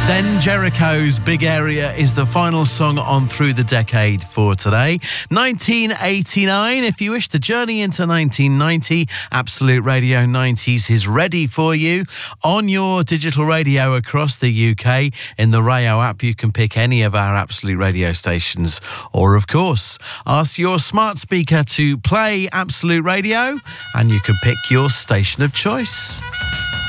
Then Jericho's Big Area is the final song on Through the Decade for today. 1989, if you wish to journey into 1990, Absolute Radio 90s is ready for you on your digital radio across the UK. In the Rayo app, you can pick any of our Absolute Radio stations, or of course, ask your smart speaker to play Absolute Radio and you can pick your station of choice.